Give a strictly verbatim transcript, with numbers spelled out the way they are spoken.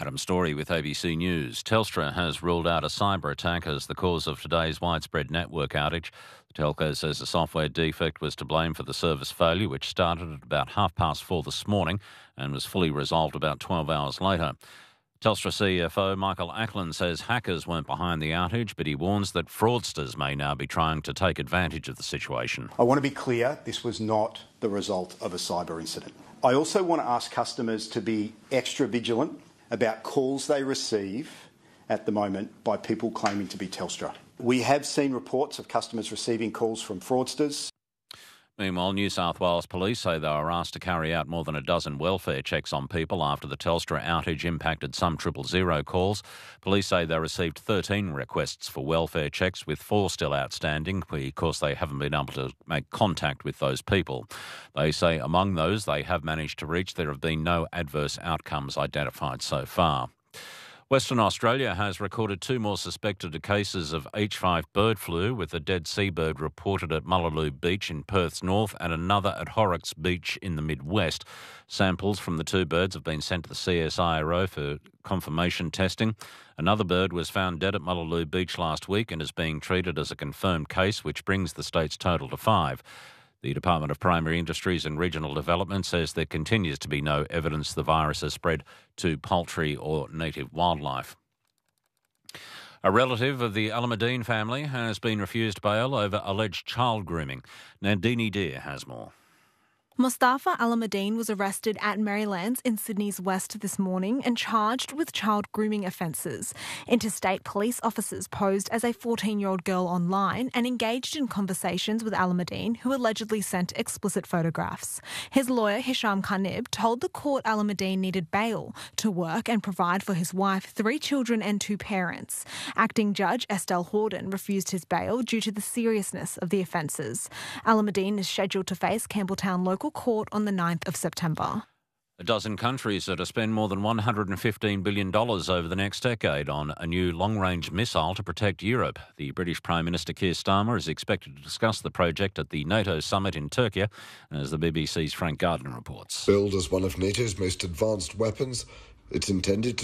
Adam Story with A B C News. Telstra has ruled out a cyber attack as the cause of today's widespread network outage. The telco says a software defect was to blame for the service failure, which started at about half past four this morning and was fully resolved about twelve hours later. Telstra C F O Michael Ackland says hackers weren't behind the outage, but he warns that fraudsters may now be trying to take advantage of the situation. I want to be clear, this was not the result of a cyber incident. I also want to ask customers to be extra vigilant about calls they receive at the moment by people claiming to be Telstra. We have seen reports of customers receiving calls from fraudsters. Meanwhile, New South Wales Police say they were asked to carry out more than a dozen welfare checks on people after the Telstra outage impacted some triple zero calls. Police say they received thirteen requests for welfare checks, with four still outstanding because they haven't been able to make contact with those people. They say among those they have managed to reach, there have been no adverse outcomes identified so far. Western Australia has recorded two more suspected cases of H five bird flu, with a dead seabird reported at Mullaloo Beach in Perth's north and another at Horrocks Beach in the Midwest. Samples from the two birds have been sent to the C S I R O for confirmation testing. Another bird was found dead at Mullaloo Beach last week and is being treated as a confirmed case, which brings the state's total to five. The Department of Primary Industries and Regional Development says there continues to be no evidence the virus has spread to poultry or native wildlife. A relative of the Alameddine family has been refused bail over alleged child grooming. Nandini Deer has more. Mustafa Alameddine was arrested at Marylands in Sydney's West this morning and charged with child grooming offences. Interstate police officers posed as a fourteen-year-old girl online and engaged in conversations with Alameddine, who allegedly sent explicit photographs. His lawyer, Hisham Khanib, told the court Alameddine needed bail to work and provide for his wife, three children and two parents. Acting Judge Estelle Horden refused his bail due to the seriousness of the offences. Alameddine is scheduled to face Campbelltown Local Court on the ninth of September. A dozen countries are to spend more than one hundred fifteen billion dollars over the next decade on a new long-range missile to protect Europe. The British Prime Minister Keir Starmer is expected to discuss the project at the NATO summit in Turkey, as the B B C's Frank Gardner reports. Billed as one of NATO's most advanced weapons, it's intended to